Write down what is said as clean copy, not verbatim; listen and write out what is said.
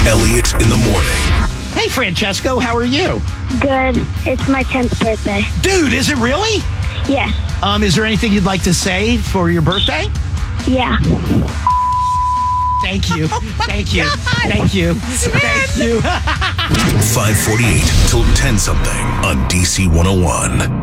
Elliot in the morning. Hey, Francesco, how are you? Good. It's my 10th birthday. Dude, is it really? Yes. Is there anything you'd like to say for your birthday? Yeah. Thank you. Thank you. Thank you. Thank you. 548 till 10 something on DC 101.